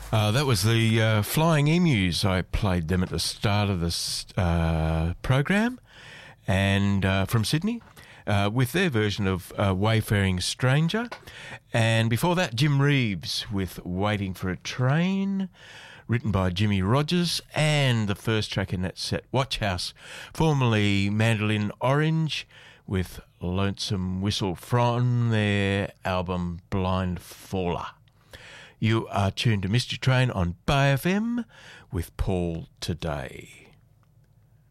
That was the Flying Emus. I played them at the start of this program, and from Sydney, with their version of Wayfaring Stranger. And before that, Jim Reeves with Waiting for a Train, written by Jimmy Rogers. And the first track in that set, Watch House, formerly Mandolin Orange, with Lonesome Whistle from their album Blind Faller. You are tuned to Mystery Train on Bay FM with Paul today.